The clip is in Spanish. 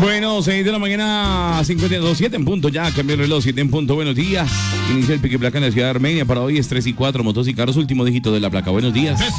Bueno, 6 de la mañana, 52, 7 en punto ya, cambió el reloj, 7 en punto, buenos días. Inicia el pique placa en la ciudad de Armenia, para hoy es 3 y 4, motos y carros, último dígito de la placa, buenos días.